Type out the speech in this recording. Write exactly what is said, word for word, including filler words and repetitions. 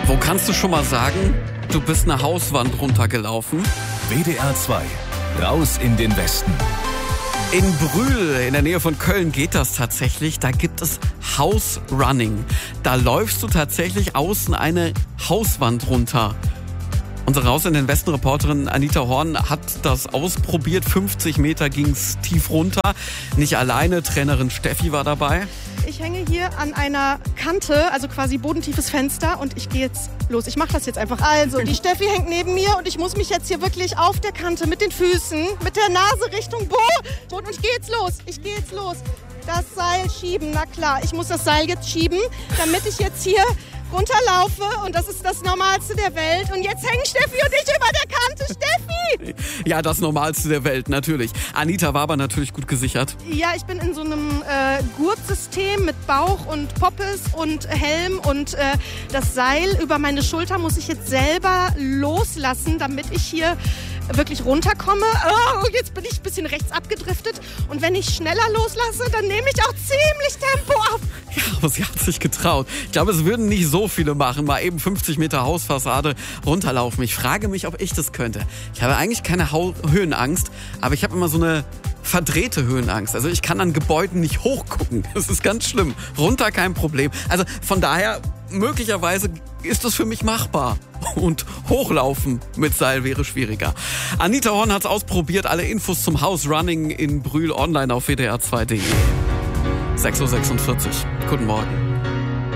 Wo kannst du schon mal sagen, du bist eine Hauswand runtergelaufen? W D R zwei, raus in den Westen. In Brühl, in der Nähe von Köln, geht das tatsächlich. Da gibt es House Running. Da läufst du tatsächlich außen eine Hauswand runter. Unsere Raus in den Westen Reporterin Anita Horn hat das ausprobiert. fünfzig Meter ging's tief runter. Nicht alleine, Trainerin Steffi war dabei. Ich hänge hier an einer Kante, also quasi bodentiefes Fenster, und ich gehe jetzt los. Ich mache das jetzt einfach. Also, die Steffi hängt neben mir und ich muss mich jetzt hier wirklich auf der Kante mit den Füßen, mit der Nase Richtung Boden, und ich gehe jetzt los. Ich gehe jetzt los. Das Seil schieben, na klar. Ich muss das Seil jetzt schieben, damit ich jetzt hier runterlaufe, und das ist das Normalste der Welt. Und jetzt hängen Steffi und ich über der Kante. Steffi! Ja, das Normalste der Welt, natürlich. Anita war aber natürlich gut gesichert. Ja, ich bin in so einem äh, Gurtsystem mit Bauch und Poppes und Helm, und äh, das Seil über meine Schulter muss ich jetzt selber loslassen, damit ich hier wirklich runterkomme. Oh, jetzt bin ich ein bisschen rechts abgedriftet, und wenn ich schneller loslasse, dann nehme ich auch ziemlich Tempo auf. Ja, aber sie hat sich getraut. Ich glaube, es würden nicht so viele machen, mal eben fünfzig Meter Hausfassade runterlaufen. Ich frage mich, ob ich das könnte. Ich habe eigentlich keine Hau- Höhenangst, aber ich habe immer so eine verdrehte Höhenangst. Also ich kann an Gebäuden nicht hochgucken. Das ist ganz schlimm. Runter kein Problem. Also von daher, möglicherweise ist das für mich machbar. Und hochlaufen mit Seil wäre schwieriger. Anita Horn hat es ausprobiert. Alle Infos zum House Running in Brühl online auf w d r zwei punkt d e. sechs Uhr sechsundvierzig. Guten Morgen.